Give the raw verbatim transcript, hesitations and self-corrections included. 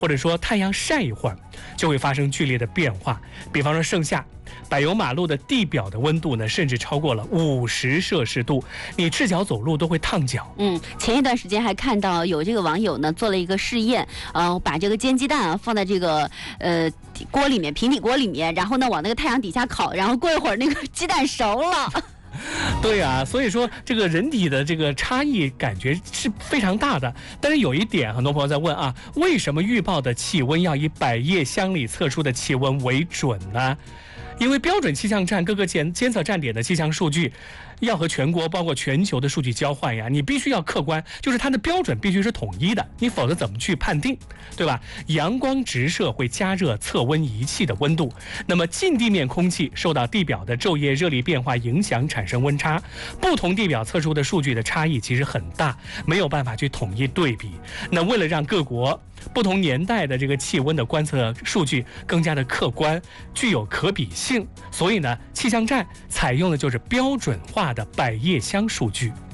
或者说太阳晒一会儿，就会发生剧烈的变化。比方说盛夏，柏油马路的地表的温度呢，甚至超过了五十摄氏度，你赤脚走路都会烫脚。 嗯，前一段时间还看到有这个网友呢做了一个试验，呃，把这个煎鸡蛋啊放在这个呃锅里面，平底锅里面，然后呢往那个太阳底下烤，然后过一会儿那个鸡蛋熟了。 对啊，所以说这个人体的这个差异感觉是非常大的。但是有一点，很多朋友在问啊，为什么预报的气温要以百叶箱里测出的气温为准呢？因为标准气象站各个监监测站点的气象数据要和全国包括全球的数据交换呀，你必须要客观，就是它的标准必须是统一的，你否则怎么去判定，对吧？阳光直射会加热测温仪器的温度，那么近地面空气受到地表的昼夜热力变化影响，产生温差，不同地表测出的数据的差异其实很大，没有办法去统一对比。那为了让各国不同年代的这个气温的观测数据更加的客观，具有可比性，所以呢，气象站采用的就是标准化的百叶箱数据。